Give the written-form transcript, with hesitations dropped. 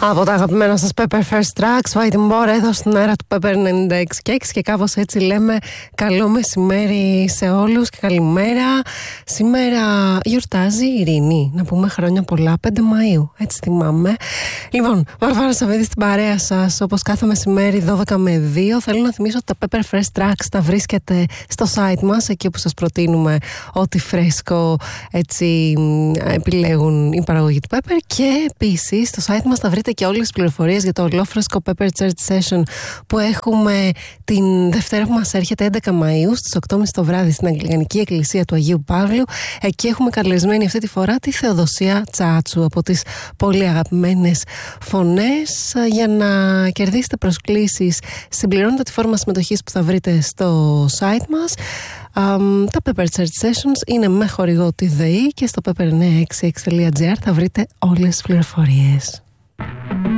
Από τα αγαπημένα σας Pepper First Tracks, Fighting War, εδώ στην αέρα του Pepper 96 και κάπως έτσι λέμε καλό μεσημέρι σε όλους και καλημέρα. Σήμερα γιορτάζει η Ειρήνη, να πούμε χρόνια πολλά, 5 Μαΐου, έτσι θυμάμαι. Λοιπόν, Βαρβάρα Σαββίδη στην παρέα σας, όπως κάθε μεσημέρι 12 με 2. Θέλω να θυμίσω ότι τα Pepper First Tracks τα βρίσκεται στο site μας, εκεί που σας προτείνουμε ό,τι φρέσκο έτσι επιλέγουν η παραγωγή του Pepper, και επίσης στο site μας θα βρείτε και όλες τις πληροφορίες για το ολόφρεσκο Pepper Church Session που έχουμε την Δευτέρα που μας έρχεται 11 Μαΐου στις 8.30 το βράδυ στην Αγγλικανική Εκκλησία του Αγίου Παύλου. Εκεί έχουμε καλεσμένη αυτή τη φορά τη Θεοδοσία Τσάτσου, από τις πολύ αγαπημένες φωνές. Για να κερδίσετε προσκλήσεις συμπληρώνετε τη φόρμα συμμετοχής που θα βρείτε στο site μας. Τα Pepper Church Sessions είναι με χορηγό τη ΔΕΗ και στο pepper966.gr θα βρείτε όλες τις πληροφορίες.